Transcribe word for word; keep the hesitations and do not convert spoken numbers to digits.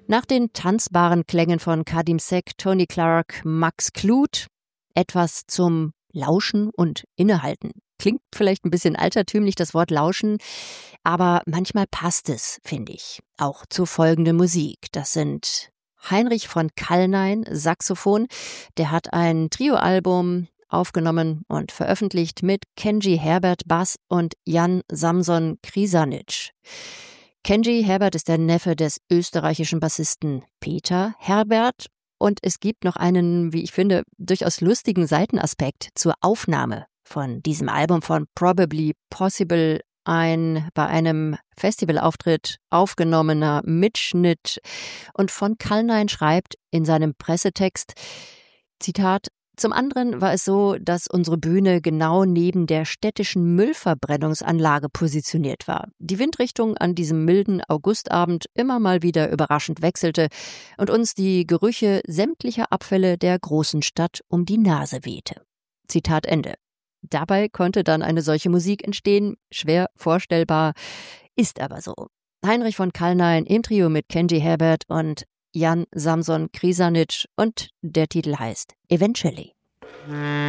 Nach den tanzbaren Klängen von Kadim Sek, Tony Clark, Max Kluth etwas zum Lauschen und Innehalten. Klingt vielleicht ein bisschen altertümlich, das Wort Lauschen, aber manchmal passt es, finde ich, auch zur folgenden Musik. Das sind Heinrich von Kallnein, Saxophon. Der hat ein Trioalbum aufgenommen und veröffentlicht mit Kenji Herbert, Bass und Jan Samson Križanić. Kenji Herbert ist der Neffe des österreichischen Bassisten Peter Herbert. Und es gibt noch einen, wie ich finde, durchaus lustigen Seitenaspekt zur Aufnahme von diesem Album von Probably Possible, ein bei einem Festivalauftritt aufgenommener Mitschnitt. Und von Kallnein schreibt in seinem Pressetext, Zitat, zum anderen war es so, dass unsere Bühne genau neben der städtischen Müllverbrennungsanlage positioniert war. Die Windrichtung an diesem milden Augustabend immer mal wieder überraschend wechselte und uns die Gerüche sämtlicher Abfälle der großen Stadt um die Nase wehte. Zitat Ende. Dabei konnte dann eine solche Musik entstehen, schwer vorstellbar, ist aber so. Heinrich von Kallnein im Trio mit Kenji Herbert und Jan Samson Križanić und der Titel heißt Eventually.